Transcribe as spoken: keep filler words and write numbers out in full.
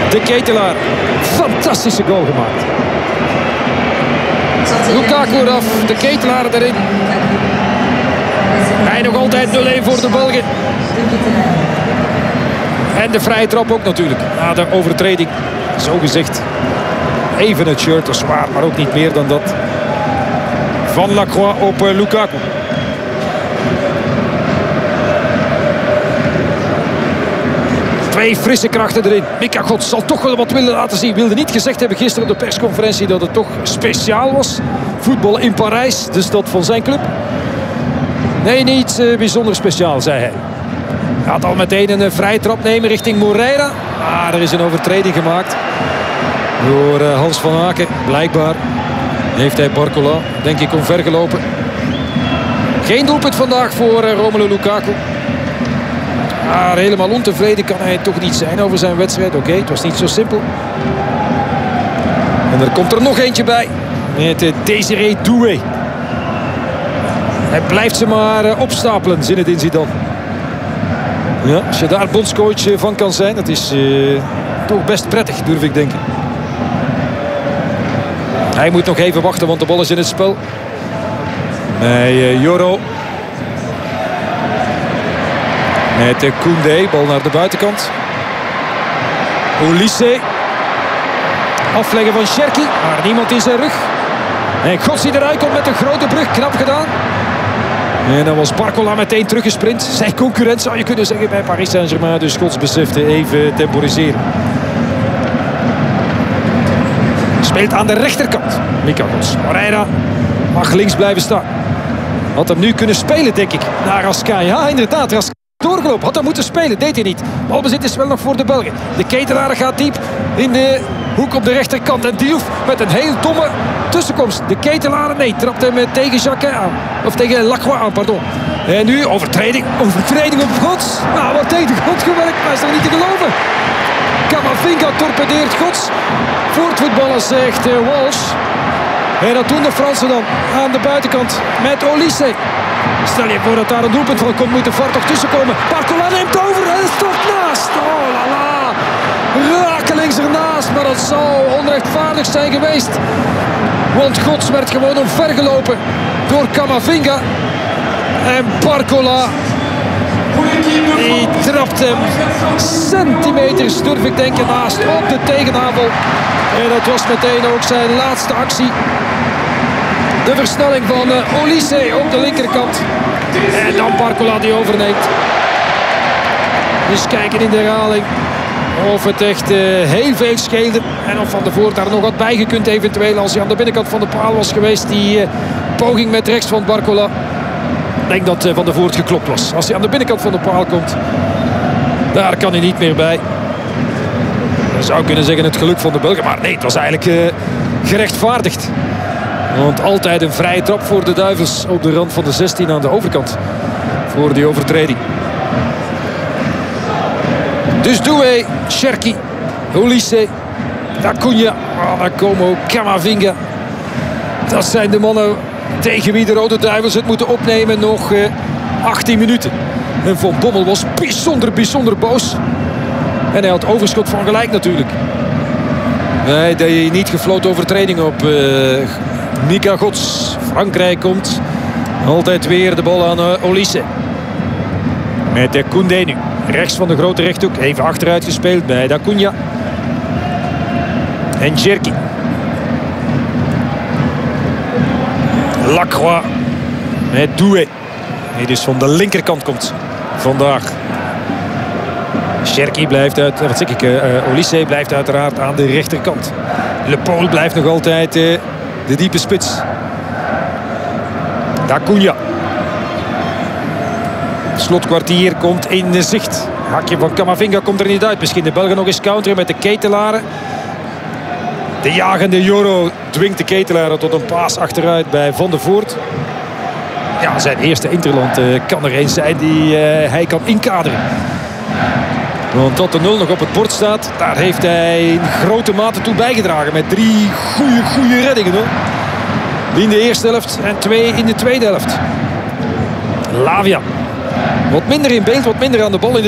De Ketelaar. Fantastische goal gemaakt. Lukaku eraf. De Ketelaar erin. Hij nog altijd nul een voor de Belgen. En de vrije trap ook natuurlijk. Na de overtreding. Zo gezegd. Even het shirt. Dat is zwaar, maar ook niet meer dan dat. Van Lacroix op uh, Lukaku. Twee frisse krachten erin. Mika Gods zal toch wel wat willen laten zien. Wilde niet gezegd hebben gisteren op de persconferentie dat het toch speciaal was. Voetbal in Parijs, de stad van zijn club. Nee, niet uh, bijzonder speciaal, zei hij. Hij had al meteen een uh, vrije trap nemen richting Moreira. Ah, er is een overtreding gemaakt. Door uh, Hans van Aken. Blijkbaar heeft hij Barcola, denk ik, omvergelopen. Geen doelpunt vandaag voor uh, Romelu Lukaku. Maar helemaal ontevreden kan hij toch niet zijn over zijn wedstrijd. Oké, okay, het was niet zo simpel. En er komt er nog eentje bij. Met uh, Désiré Doué. Hij blijft ze maar uh, opstapelen, Zinedine Zidane. Ja, als je daar bondscoach uh, van kan zijn, dat is uh, toch best prettig, durf ik denken. Hij moet nog even wachten, want de bal is in het spel. Bij uh, Joro. Met uh, Koundé, bal naar de buitenkant. Olise. Afleggen van Cherki, maar niemand in zijn rug. En Gods die eruit komt met een grote brug, knap gedaan. En dan was Barcola meteen teruggesprint. Zijn concurrent zou je kunnen zeggen bij Paris Saint-Germain. Dus Gods besefte even temporiseren. Speelt aan de rechterkant. Mika Gods. Moreira mag links blijven staan. Had hem nu kunnen spelen, denk ik. Naar Raskai. Ja, inderdaad. Raskai doorgelopen. Had hem moeten spelen. Deed hij niet. Balbezit is wel nog voor de Belgen. De Ketelaar gaat diep in de hoek op de rechterkant. En Diouf met een heel domme tussenkomst. De Ketelaar, nee, trapt hem tegen Jacquet aan. Of tegen Lacroix aan, pardon. En nu overtreding. Overtreding op Gods. Nou, wat tegen God gewerkt. Maar is er niet te geloven. Camavinga torpedeert Gods. Voortvoetballen zegt uh, Walsh. En dat doen de Fransen dan aan de buitenkant met Olise. Stel je voor dat daar een doelpunt van komt, moet de V A R toch tussenkomen. Barcola neemt over en stopt naast. Oh la la. Rakelings ernaast, maar dat zou onrechtvaardig zijn geweest. Want Gods werd gewoon omvergelopen door Camavinga. En Barcola, die trapt hem centimeters, durf ik denken, naast op de tegenaanval. En dat was meteen ook zijn laatste actie. De versnelling van uh, Olise op de linkerkant. En dan Barcola die overneemt. Dus kijken in de herhaling of het echt uh, heel veel scheelde. En of Van der Voort daar nog wat bij gekund eventueel als hij aan de binnenkant van de paal was geweest. Die uh, poging met rechts van Barcola. Ik denk dat uh, Van der Voort geklopt was. Als hij aan de binnenkant van de paal komt, daar kan hij niet meer bij. Je zou kunnen zeggen het geluk van de Belgen. Maar nee, het was eigenlijk uh, gerechtvaardigd. Want altijd een vrije trap voor de Duivels op de rand van de zestien aan de overkant. Voor die overtreding. Dus Doué, Cherki, Olise, Acuna, Akomo, Camavinga. Dat zijn de mannen tegen wie de Rode Duivels het moeten opnemen. Nog uh, achttien minuten. En Van Bommel was bijzonder, bijzonder boos. En hij had overschot van gelijk natuurlijk. Nee, deed niet gefloten overtreding op uh, Mika Gods. Frankrijk komt altijd weer de bal aan uh, Olise. Met de Koundé nu. Rechts van de grote rechthoek. Even achteruit gespeeld bij Acuna. En Cherki. Lacroix. Met Doué. Die dus van de linkerkant komt vandaag. Cherki blijft uit, wat zeg ik, uh, Olise blijft uiteraard aan de rechterkant. Le Paul blijft nog altijd uh, de diepe spits. Acuna. Slotkwartier komt in zicht. Hakje van Camavinga komt er niet uit. Misschien de Belgen nog eens counteren met de Ketelaren. De jagende Joro dwingt de Ketelaren tot een paas achteruit bij Van der Voort. Ja, zijn eerste interland uh, kan er eens zijn die uh, hij kan inkaderen. Want tot de nul nog op het bord staat, daar heeft hij in grote mate toe bijgedragen. Met drie goede, goede reddingen hoor. In de eerste helft en twee in de tweede helft. Lavia. Wat minder in beeld, wat minder aan de bal in de